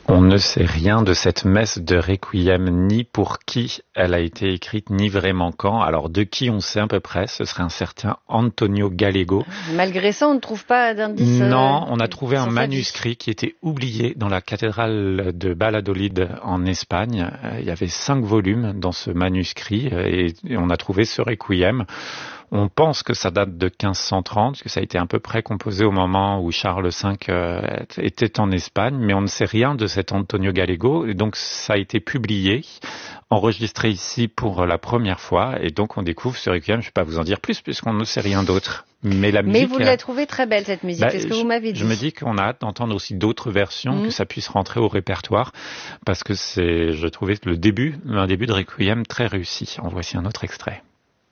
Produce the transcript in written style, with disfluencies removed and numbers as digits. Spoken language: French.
On ne sait rien de cette messe de Requiem, ni pour qui elle a été écrite, ni vraiment quand. Alors de qui on sait à peu près, ce serait un certain Antonio Gallego. Malgré ça, on ne trouve pas d'indice. Non, on a trouvé un manuscrit qui était oublié dans la cathédrale de Valladolid en Espagne. Il y avait 5 volumes dans ce manuscrit et on a trouvé ce Requiem. On pense que ça date de 1530, que ça a été à peu près composé au moment où Charles V était en Espagne, mais on ne sait rien de cet Antonio Gallego, et donc ça a été publié, enregistré ici pour la première fois, et donc on découvre ce Requiem. Je ne vais pas vous en dire plus, puisqu'on ne sait rien d'autre. Mais la musique... Mais vous l'avez trouvée très belle, cette musique, c'est ce que vous m'avez dit. Je me dis qu'on a hâte d'entendre aussi d'autres versions, que ça puisse rentrer au répertoire, parce que je trouvais un début de Requiem très réussi. En voici un autre extrait.